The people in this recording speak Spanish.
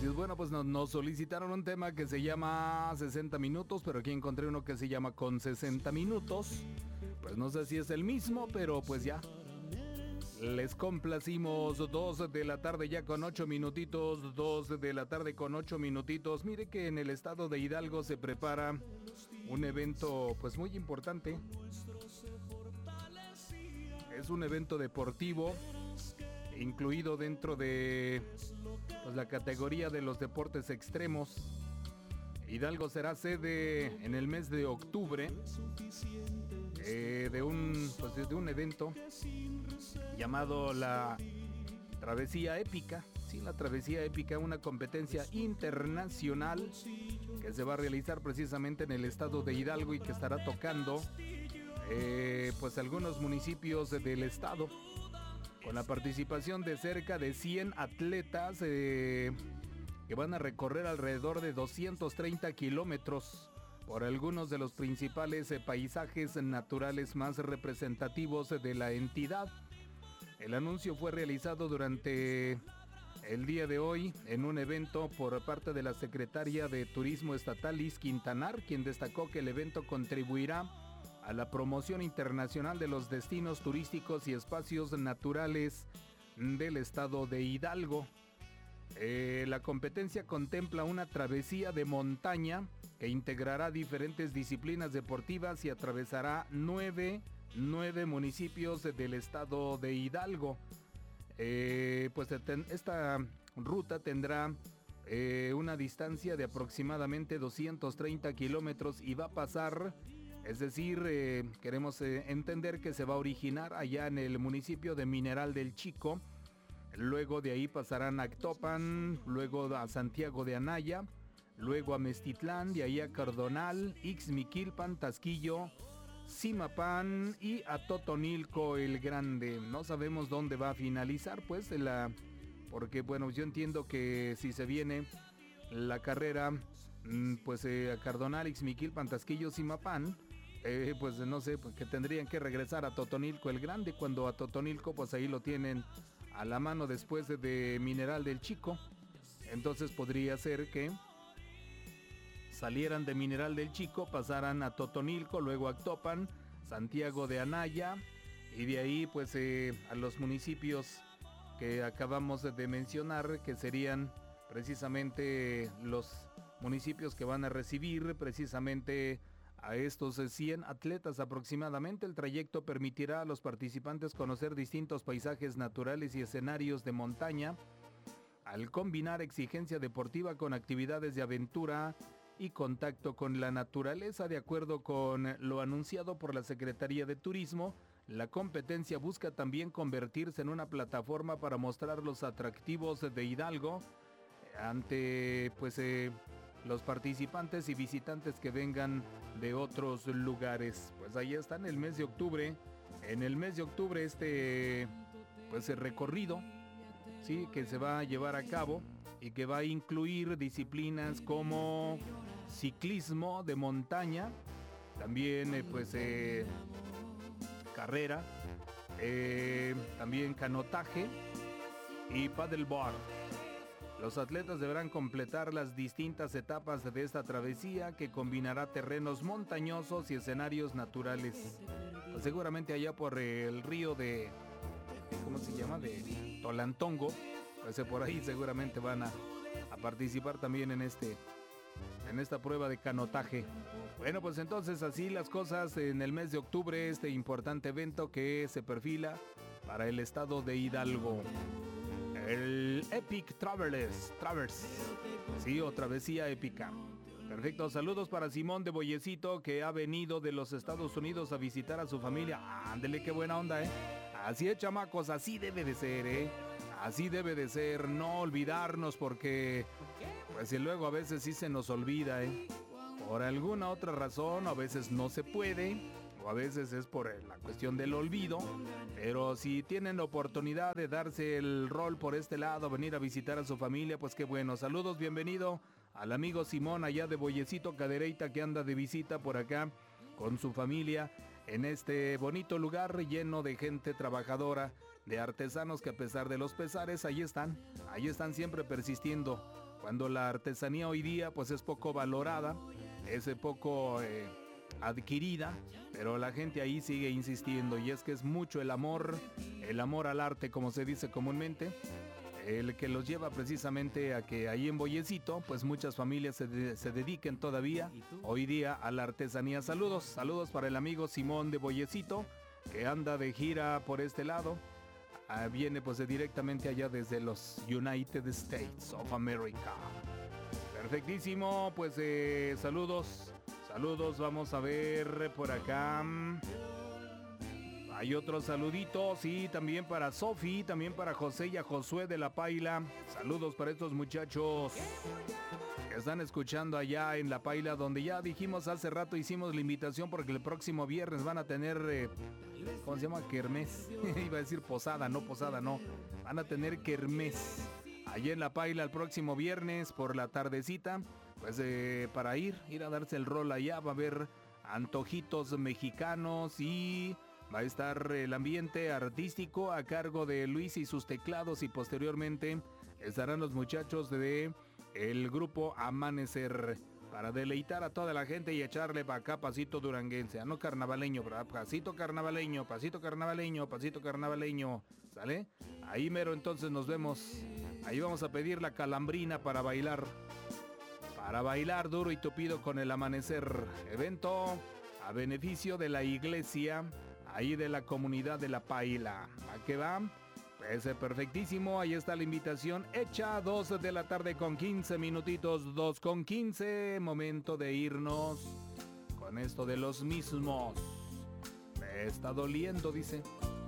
gracias. Bueno, pues nos solicitaron un tema que se llama 60 minutos, pero aquí encontré uno que se llama Con 60 minutos. Pues no sé si es el mismo, pero pues ya. Les complacimos. 2 de la tarde ya con 8 minutitos. 2 de la tarde con 8 minutitos. Mire que en el estado de Hidalgo se prepara un evento pues muy importante. Es un evento deportivo incluido dentro de pues, la categoría de los deportes extremos. Hidalgo será sede en el mes de octubre de un evento llamado la Travesía Épica. Sí, la Travesía Épica, una competencia internacional que se va a realizar precisamente en el estado de Hidalgo y que estará tocando pues algunos municipios del estado, con la participación de cerca de 100 atletas que van a recorrer alrededor de 230 kilómetros por algunos de los principales paisajes naturales más representativos de la entidad. El anuncio fue realizado durante el día de hoy en un evento por parte de la secretaria de Turismo Estatal, Liz Quintanar, quien destacó que el evento contribuirá a la promoción internacional de los destinos turísticos y espacios naturales del estado de Hidalgo. La competencia contempla una travesía de montaña que integrará diferentes disciplinas deportivas y atravesará nueve municipios del estado de Hidalgo. Esta ruta tendrá una distancia de aproximadamente 230 kilómetros y va a pasar, es decir, queremos entender que se va a originar allá en el municipio de Mineral del Chico. Luego de ahí pasarán a Actopan, luego a Santiago de Anaya, luego a Meztitlán, de ahí a Cardonal, Ixmiquilpan, Tasquillo, Zimapán y a Totonilco el Grande. No sabemos dónde va a finalizar, pues, porque bueno, yo entiendo que si se viene la carrera, pues a Cardonal, Ixmiquilpan, Tasquillo, Zimapán, pues no sé, pues, que tendrían que regresar a Totonilco el Grande, cuando a Totonilco pues ahí lo tienen a la mano después de Mineral del Chico. Entonces podría ser que salieran de Mineral del Chico, pasaran a Totonilco, luego a Actopan, Santiago de Anaya y de ahí pues a los municipios que acabamos de mencionar, que serían precisamente los municipios que van a recibir precisamente a estos 100 atletas aproximadamente. El trayecto permitirá a los participantes conocer distintos paisajes naturales y escenarios de montaña, al combinar exigencia deportiva con actividades de aventura y contacto con la naturaleza. De acuerdo con lo anunciado por la Secretaría de Turismo, la competencia busca también convertirse en una plataforma para mostrar los atractivos de Hidalgo ante los participantes y visitantes que vengan de otros lugares. Pues ahí está en el mes de octubre. En el mes de octubre el recorrido, sí, que se va a llevar a cabo y que va a incluir disciplinas como ciclismo de montaña, también carrera, también canotaje y paddleboard. Los atletas deberán completar las distintas etapas de esta travesía, que combinará terrenos montañosos y escenarios naturales. Pues seguramente allá por el río de Tolantongo, pues por ahí seguramente van a participar también en esta prueba de canotaje. Bueno, pues entonces así las cosas en el mes de octubre, este importante evento que se perfila para el estado de Hidalgo. El Epic Traverse, sí, o Travesía Épica. Perfecto, saludos para Simón de Boyecito, que ha venido de los Estados Unidos a visitar a su familia. Ándele, qué buena onda, Así es, chamacos, así debe de ser, Así debe de ser, no olvidarnos, porque pues y luego a veces sí se nos olvida, Por alguna otra razón, a veces no se puede, o a veces es por la cuestión del olvido. Pero si tienen la oportunidad de darse el rol por este lado, venir a visitar a su familia, pues qué bueno. Saludos, bienvenido al amigo Simón allá de Boyecito, Cadereyta, que anda de visita por acá con su familia en este bonito lugar lleno de gente trabajadora, de artesanos que a pesar de los pesares, ahí están siempre persistiendo cuando la artesanía hoy día pues es poco valorada, es poco adquirida, pero la gente ahí sigue insistiendo, y es que es mucho el amor al arte, como se dice comúnmente, el que los lleva precisamente a que ahí en Boyecito pues muchas familias se dediquen todavía hoy día a la artesanía. Saludos para el amigo Simón de Boyecito, que anda de gira por este lado. Viene pues directamente allá desde los United States of America. Perfectísimo, pues saludos, vamos a ver por acá. Hay otro saludito, sí, también para Sofi, también para José y a Josué de La Paila. Saludos para estos muchachos que están escuchando allá en La Paila, donde ya dijimos hace rato, hicimos la invitación porque el próximo viernes van a tener, ¿cómo se llama? Kermés. Iba a decir posada, no. Van a tener kermés allá en La Paila el próximo viernes por la tardecita. Pues para ir a darse el rol allá, va a haber antojitos mexicanos y va a estar el ambiente artístico a cargo de Luis y sus teclados, y posteriormente estarán los muchachos de el grupo Amanecer para deleitar a toda la gente y echarle para acá pasito duranguense, no carnavaleño, ¿verdad? Pasito carnavaleño, ¿sale? Ahí mero entonces nos vemos. Ahí vamos a pedir la calambrina para bailar duro y tupido con el Amanecer. Evento a beneficio de la iglesia ahí de la comunidad de La Paila. ¿A qué va? Pues perfectísimo, ahí está la invitación hecha. 2 de la tarde con 15 minutitos, 2:15. Momento de irnos con esto de los mismos. Me está doliendo, dice.